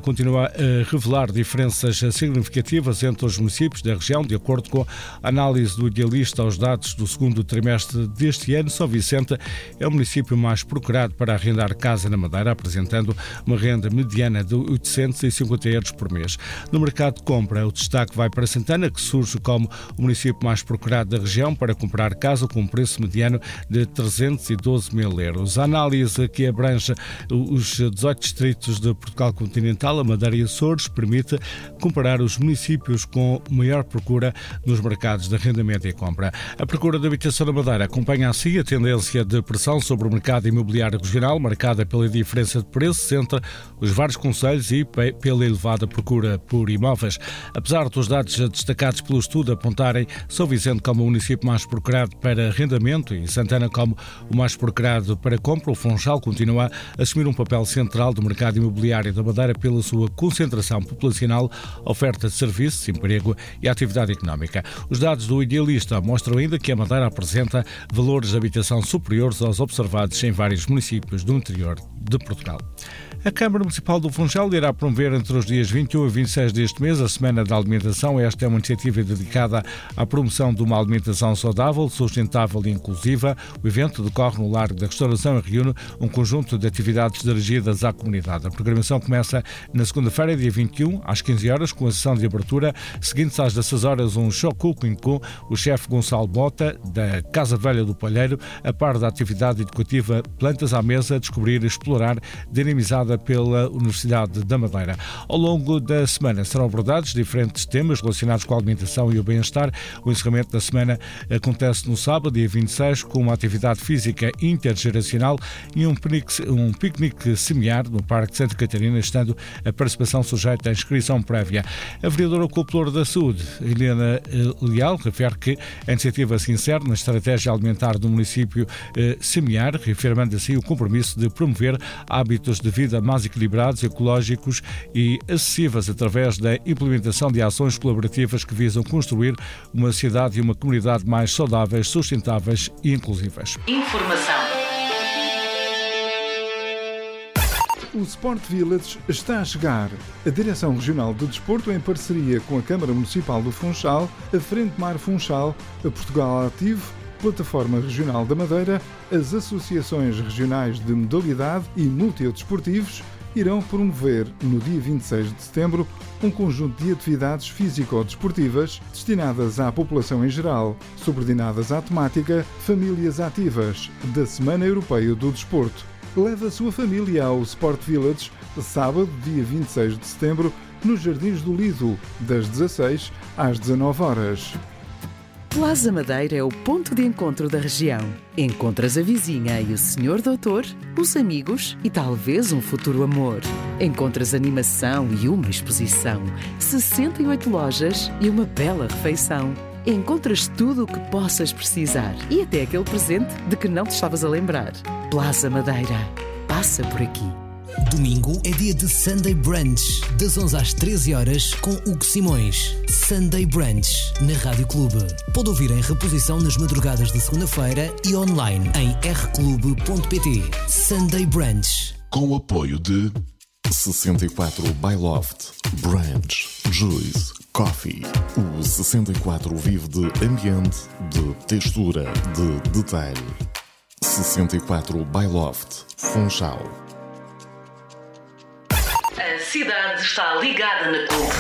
continua a revelar diferenças significativas entre os municípios da região. De acordo com a análise do Idealista aos dados do segundo trimestre deste ano, São Vicente é o município mais procurado para arrendar casa na Madeira, apresentando uma renda mediana de 850 euros por mês. No mercado de compra, o destaque vai para Santana, que surge como o município mais procurado da região para comprar casa, com um preço mediano de 312 mil euros. A análise, que abrange os 18 distritos de Portugal continental, a Madeira e Açores, permite comparar os municípios com maior procura nos mercados de arrendamento e compra. A procura de habitação na Madeira acompanha assim a tendência de pressão sobre o mercado imobiliário regional, marcada pela diferença de preços entre os vários concelhos e pela elevada procura por imóveis. Apesar dos dados destacados pelo estudo apontarem São Vicente como o município mais procurado para arrendamento e Santana como o mais procurado para compra, o Funchal continua a assumir um papel central do mercado imobiliário da Madeira pela sua concentração populacional, oferta de serviços, emprego e atividade económica. Os dados do Idealista mostram ainda que a Madeira apresenta valores de habitação superiores aos observados em vários municípios do interior de Portugal. A Câmara Municipal do Funchal irá promover entre os dias 21 e 26 deste mês a Semana da Alimentação. Esta é uma iniciativa dedicada à promoção de uma alimentação saudável, sustentável e inclusiva. O evento decorre no Largo da Restauração e reúne um conjunto de atividades dirigidas à comunidade. A programação começa na segunda-feira, dia 21, às 15 horas, com a sessão de abertura, seguinte às 16 horas um show cooking com o chefe Gonçalo Bota, da Casa Velha do Palheiro, a par da atividade educativa Plantas à Mesa, descobrir e explorar, dinamizada pela Universidade da Madeira. Ao longo da semana serão abordados diferentes temas relacionados com a alimentação e o bem-estar. O encerramento da semana acontece no sábado, dia 26, com uma atividade física intergeracional e um piquenique semear no Parque de Santa Catarina, estando a participação sujeita à inscrição prévia. A vereadora cultora da Saúde, Helena Leal, refere que a iniciativa se insere na estratégia alimentar do município semear, reafirmando assim o compromisso de promover hábitos de vida mais equilibrados, ecológicos e acessíveis através da implementação de ações colaborativas que visam construir uma cidade e uma comunidade mais saudáveis, sustentáveis e inclusivas. Informação. O Sport Village está a chegar. A Direção Regional do Desporto, em parceria com a Câmara Municipal do Funchal, a Frente Mar Funchal, a Portugal Ativo, Plataforma Regional da Madeira, as associações regionais de modalidade e multidesportivos irão promover, no dia 26 de setembro, um conjunto de atividades físico-desportivas destinadas à população em geral, subordinadas à temática Famílias Ativas, da Semana Europeia do Desporto. Leve a sua família ao Sport Village, sábado, dia 26 de setembro, nos Jardins do Lido, das 16 às 19 horas. Plaza Madeira é o ponto de encontro da região. Encontras a vizinha e o senhor doutor, os amigos e talvez um futuro amor. Encontras animação e uma exposição, 68 lojas e uma bela refeição. Encontras tudo o que possas precisar e até aquele presente de que não te estavas a lembrar. Plaza Madeira. Passa por aqui. Domingo é dia de Sunday Brunch, das 11 às 13 horas, com Hugo Simões. Sunday Brunch, na Rádio Clube. Pode ouvir em reposição nas madrugadas de segunda-feira e online em rclube.pt. Sunday Brunch. Com o apoio de 64 by Loft, Brunch, Juice, Coffee. O 64 vive de ambiente, de textura, de detalhe. 64 by Loft, Funchal. A cidade está ligada na Clube.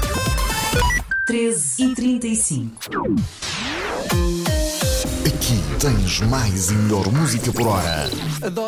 13h35. Aqui tens mais e melhor música por hora.